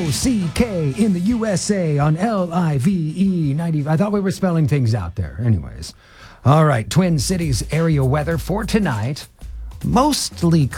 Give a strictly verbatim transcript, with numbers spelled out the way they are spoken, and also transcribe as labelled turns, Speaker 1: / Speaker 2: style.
Speaker 1: C K in the U S A on L I V E ninety. I thought we were spelling things out there. Anyways. All right, Twin Cities area weather for tonight. Mostly